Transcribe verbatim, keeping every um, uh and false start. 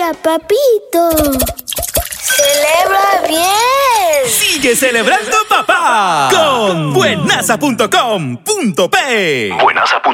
Mira, papito. ¡Celebra bien! ¡Sigue celebrando, papá! Con buenaza punto com punto pe. Buenaza punto com